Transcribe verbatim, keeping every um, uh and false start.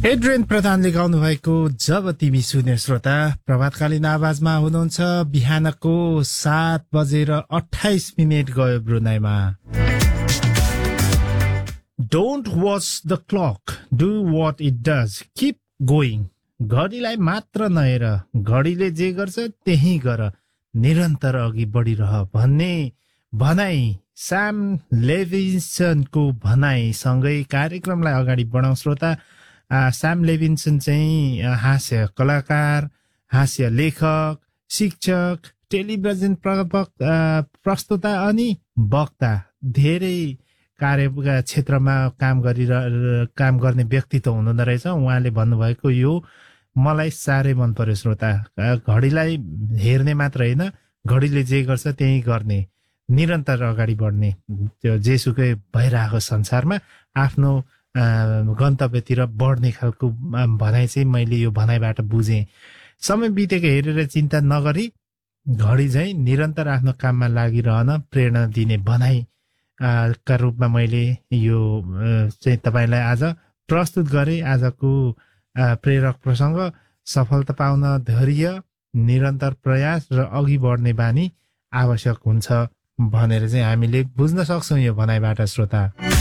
Adrian प्रधानले गाउनु भएको जब तिमी सुने श्रोता प्रभातकालीन आवाजमा हुनुहुन्छ। बिहानको सात बजेर अठाइस मिनट गयो ब्रुनाईमा। Don't watch the clock, do what it does, keep going. घडीलाई मात्र नहेर, घडीले जे गर्छ त्यही गर, निरन्तर अघि बढिरह भन्ने भनाई स्याम लेभिन्सनको भनाइसँगै कार्यक्रमलाई अगाडि बढाउँ श्रोता। स्याम लेभिन्सन चाहिँ हास्य कलाकार, हास्य लेखक, शिक्षक, टेलिभिजन प्रस्तुता अनि वक्ता, धेरै कार्य क्षेत्रमा काम गरि काम गर्ने व्यक्तित्व हुनुहुँदो रहेछ। उहाँले भन्नुभएको यो मलाई साह्रै मन पर्यो श्रोता। घडीलाई हेर्ने मात्र होइन, घडीले जे गर्छ त्यही गर्ने, निरन्तर अगाडि बढ्ने, त्यो जेसुकै भइरहेको संसारमा आफ्नो गन्तव्यतिर बढ्ने खालको भनाइ चाहिँ मैले यो भनाइबाट बुझेँ। समय बितेको हेरेर चिन्ता नगरी घडी चाहिँ निरन्तर आफ्नो काममा लागिरहन प्रेरणा दिने भनाइ का रूपमा मैले यो चाहिँ तपाईँलाई आज प्रस्तुत गरेँ। आजको प्रेरक प्रसङ्ग सफलता पाउन धैर्य, निरन्तर प्रयास र अघि बढ्ने बानी आवश्यक हुन्छ भनेर चाहिँ हामीले बुझ्न सक्छौँ यो भनाइबाट श्रोता।